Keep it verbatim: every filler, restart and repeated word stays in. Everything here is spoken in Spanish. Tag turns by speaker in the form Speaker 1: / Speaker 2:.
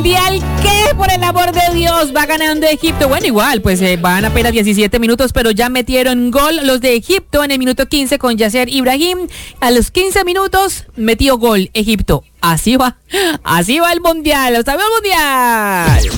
Speaker 1: mundial, ¿qué? Por el amor de Dios, va ganando Egipto. Bueno, igual, pues eh, van apenas diecisiete minutos, pero ya metieron gol los de Egipto en el minuto quince con Yasser Ibrahim. A los quince minutos metió gol Egipto. Así va, así va el mundial, hasta el mundial.